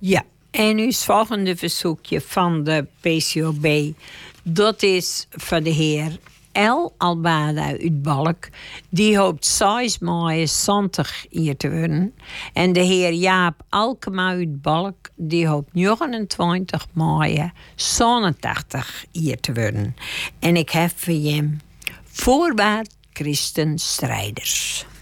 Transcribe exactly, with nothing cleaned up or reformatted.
Ja, en uw volgende verzoekje van de P C O B... dat is voor de heer L. Albada uit Balk. Die hoopt zes mei zestig hier te worden. En de heer Jaap Alkema uit Balk... die hoopt negenentwintig mei zesentachtig hier te worden. En ik heb voor hem voorbaat Christen Strijders.